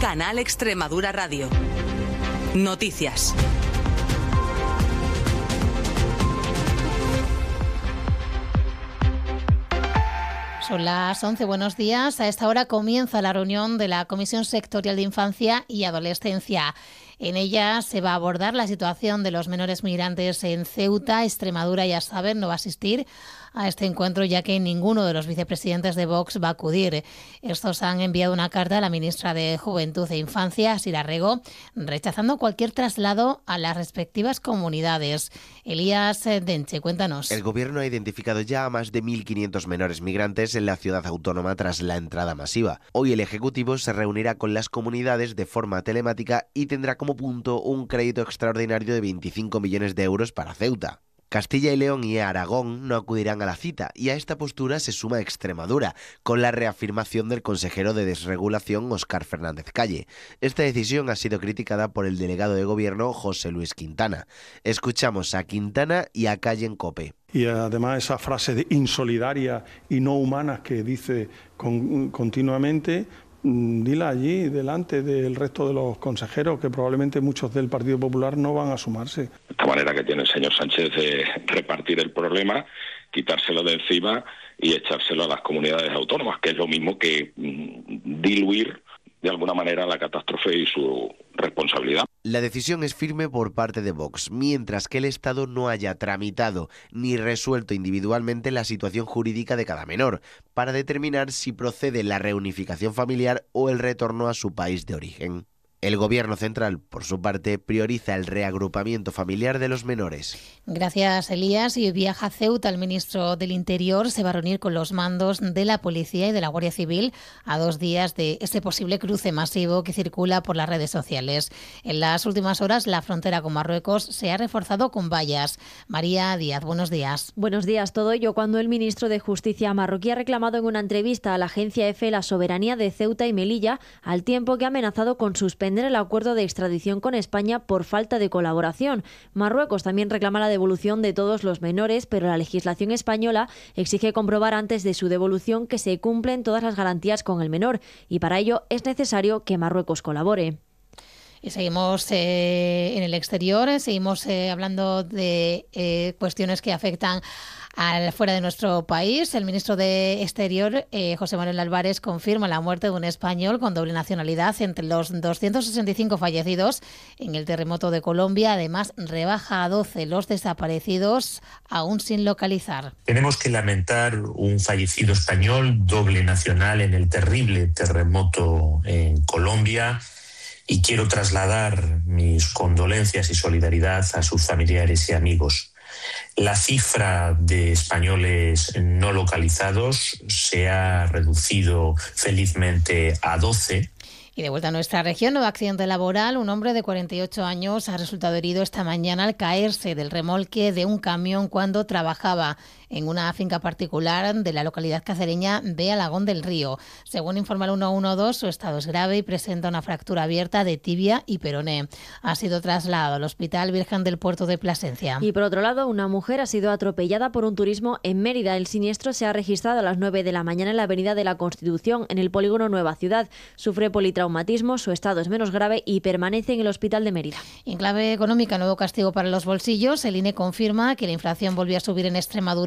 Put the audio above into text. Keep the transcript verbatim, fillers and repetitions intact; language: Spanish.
Canal Extremadura Radio. Noticias. Son las once, buenos días. A esta hora comienza la reunión de la Comisión Sectorial de Infancia y Adolescencia. En ella se va a abordar la situación de los menores migrantes en Ceuta. Extremadura, ya saben, no va a asistir a este encuentro ya que ninguno de los vicepresidentes de Vox va a acudir. Estos han enviado una carta a la ministra de Juventud e Infancia, Sira Rego, rechazando cualquier traslado a las respectivas comunidades. Elías Denche, cuéntanos. El gobierno ha identificado ya a más de mil quinientos menores migrantes en la ciudad autónoma tras la entrada masiva. Hoy el Ejecutivo se reunirá con las comunidades de forma telemática y tendrá como punto un crédito extraordinario de veinticinco millones de euros para Ceuta. Castilla y León y Aragón no acudirán a la cita y a esta postura se suma Extremadura, con la reafirmación del consejero de Desregulación Óscar Fernández Calle. Esta decisión ha sido criticada por el delegado de Gobierno José Luis Quintana. Escuchamos a Quintana y a Calle en COPE. Y además esa frase de insolidaria y no humana que dice con, continuamente, dila allí delante del resto de los consejeros, que probablemente muchos del Partido Popular no van a sumarse. Esta manera que tiene el señor Sánchez de repartir el problema, quitárselo de encima y echárselo a las comunidades autónomas, que es lo mismo que mm, diluir de alguna manera la catástrofe y su responsabilidad. La decisión es firme por parte de Vox, mientras que el Estado no haya tramitado ni resuelto individualmente la situación jurídica de cada menor, para determinar si procede la reunificación familiar o el retorno a su país de origen. El Gobierno central, por su parte, prioriza el reagrupamiento familiar de los menores. Gracias, Elías. Y viaja a Ceuta el ministro del Interior. Se va a reunir con los mandos de la Policía y de la Guardia Civil a dos días de ese posible cruce masivo que circula por las redes sociales. En las últimas horas, la frontera con Marruecos se ha reforzado con vallas. María Díaz, buenos días. Buenos días. Todo ello cuando el ministro de Justicia marroquí ha reclamado en una entrevista a la agencia EFE la soberanía de Ceuta y Melilla, al tiempo que ha amenazado con suspender el acuerdo de extradición con España por falta de colaboración. Marruecos también reclama la devolución de todos los menores, pero la legislación española exige comprobar antes de su devolución que se cumplen todas las garantías con el menor, y para ello es necesario que Marruecos colabore. Y seguimos eh, en el exterior, seguimos eh, hablando de eh, cuestiones que afectan al fuera de nuestro país. El ministro de Exterior, eh, José Manuel Álvarez, confirma la muerte de un español con doble nacionalidad entre los doscientos sesenta y cinco fallecidos en el terremoto de Colombia. Además, rebaja a doce los desaparecidos aún sin localizar. Tenemos que lamentar un fallecido español, doble nacional, en el terrible terremoto en Colombia. Y quiero trasladar mis condolencias y solidaridad a sus familiares y amigos. La cifra de españoles no localizados se ha reducido felizmente a doce. Y de vuelta a nuestra región, nuevo accidente laboral. Un hombre de cuarenta y ocho años ha resultado herido esta mañana al caerse del remolque de un camión cuando trabajaba en una finca particular de la localidad cacereña de Alagón del Río. Según informa el ciento doce, su estado es grave y presenta una fractura abierta de tibia y peroné. Ha sido trasladado al Hospital Virgen del Puerto de Plasencia. Y por otro lado, una mujer ha sido atropellada por un turismo en Mérida. El siniestro se ha registrado a las nueve de la mañana en la avenida de la Constitución, en el polígono Nueva Ciudad. Sufre politraumatismo, su estado es menos grave y permanece en el Hospital de Mérida. En clave económica, nuevo castigo para los bolsillos. El I N E confirma que la inflación volvió a subir en Extremadura